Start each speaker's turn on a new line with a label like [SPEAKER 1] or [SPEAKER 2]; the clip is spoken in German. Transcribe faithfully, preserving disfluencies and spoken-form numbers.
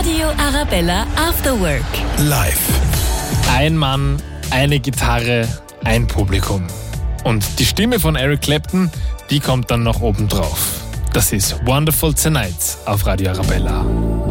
[SPEAKER 1] Radio Arabella After Work.
[SPEAKER 2] Live.
[SPEAKER 3] Ein Mann, eine Gitarre, ein Publikum. Und die Stimme von Eric Clapton, die kommt dann noch oben drauf. Das ist Wonderful Tonight auf Radio Arabella.